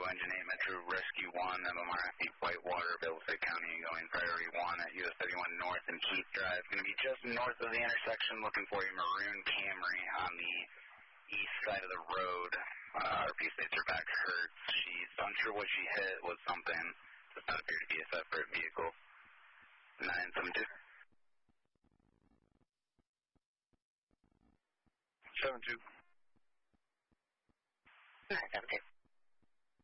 Engine 8 Metro Rescue 1, MMRFE Whitewater, Belfast County, going priority 1 at US 31 North and Keith Drive. Going to be just north of the intersection, looking for a maroon Camry on the east side of the road. RP states her back hurts. She's unsure what she hit was something. Does not appear to be a separate vehicle. 972. 72. 972.